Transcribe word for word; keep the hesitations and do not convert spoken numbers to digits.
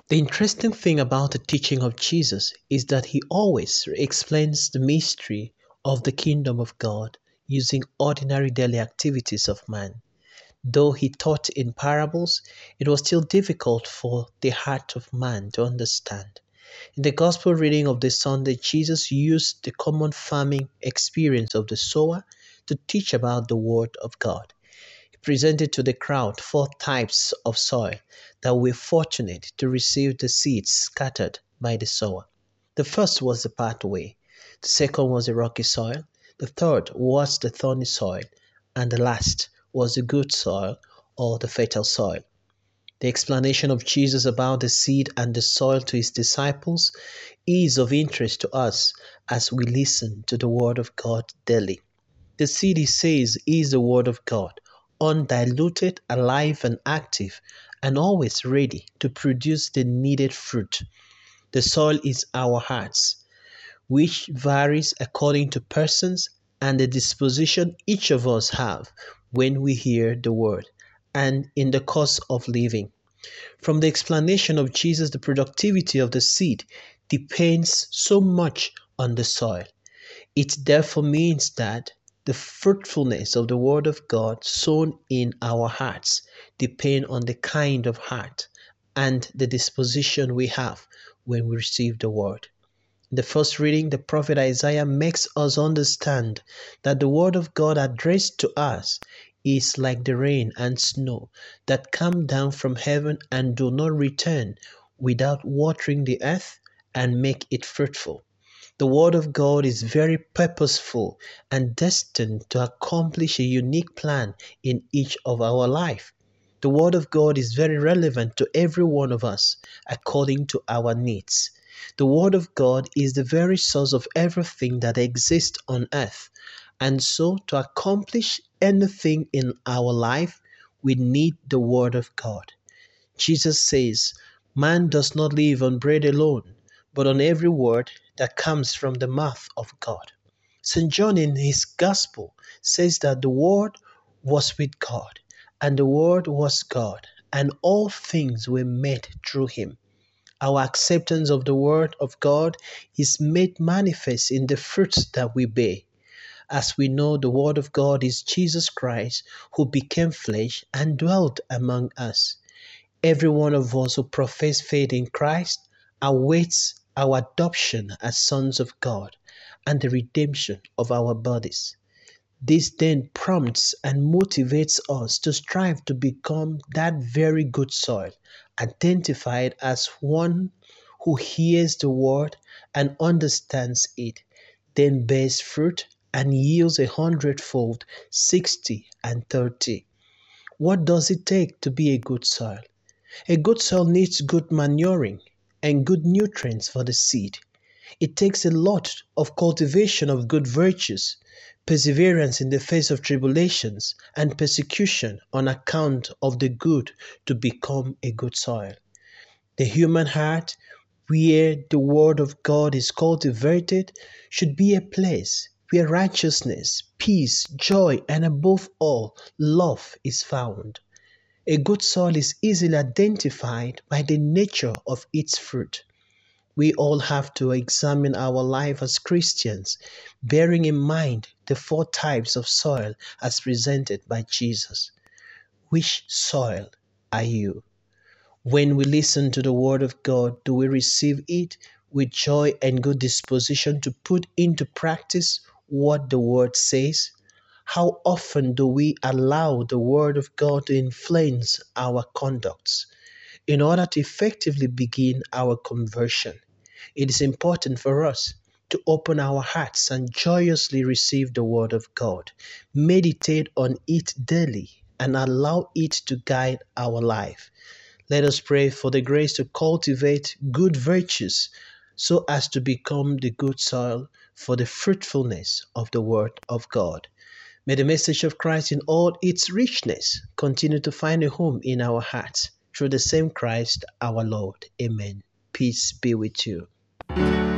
The interesting thing about the teaching of Jesus is that he always explains the mystery of the kingdom of God using ordinary daily activities of man. Though he taught in parables, it was still difficult for the heart of man to understand. In the gospel reading of this Sunday, Jesus used the common farming experience of the sower to teach about the word of God. He presented to the crowd four types of soil that were fortunate to receive the seeds scattered by the sower. The first was the pathway, the second was the rocky soil, the third was the thorny soil, and the last was the good soil or the fertile soil. The explanation of Jesus about the seed and the soil to his disciples is of interest to us as we listen to the word of God daily. The seed, he says, is the word of God, undiluted, alive and active, and always ready to produce the needed fruit. The soil is our hearts, which varies according to persons and the disposition each of us have when we hear the word and in the course of living. From the explanation of Jesus, the productivity of the seed depends so much on the soil. It therefore means that the fruitfulness of the word of God sown in our hearts depend on the kind of heart and the disposition we have when we receive the word. In the first reading, the prophet Isaiah makes us understand that the word of God addressed to us is like the rain and snow that come down from heaven and do not return without watering the earth and make it fruitful. The word of God is very purposeful and destined to accomplish a unique plan in each of our life. The word of God is very relevant to every one of us according to our needs. The word of God is the very source of everything that exists on earth. And so to accomplish anything in our life, we need the word of God. Jesus says, man does not live on bread alone, but on every word that comes from the mouth of God. Saint John in his gospel says that the word was with God, and the word was God, and all things were made through him. Our acceptance of the word of God is made manifest in the fruits that we bear. As we know, the word of God is Jesus Christ, who became flesh and dwelt among us. Every one of us who profess faith in Christ awaits our adoption as sons of God and the redemption of our bodies. This then prompts and motivates us to strive to become that very good soil, identified as one who hears the word and understands it, then bears fruit and yields a hundredfold, sixty and thirty. What does it take to be a good soil? A good soil needs good manuring and good nutrients for the seed. It takes a lot of cultivation of good virtues, perseverance in the face of tribulations, and persecution on account of the good to become a good soil. The human heart, where the word of God is cultivated, should be a place where righteousness, peace, joy, and above all, love is found. A good soil is easily identified by the nature of its fruit. We all have to examine our life as Christians, bearing in mind the four types of soil as presented by Jesus. Which soil are you? When we listen to the word of God, do we receive it with joy and good disposition to put into practice what the word says? How often do we allow the word of God to influence our conducts in order to effectively begin our conversion? It is important for us to open our hearts and joyously receive the word of God, meditate on it daily, and allow it to guide our life. Let us pray for the grace to cultivate good virtues so as to become the good soil for the fruitfulness of the word of God. May the message of Christ in all its richness continue to find a home in our hearts through the same Christ our Lord. Amen. Peace be with you.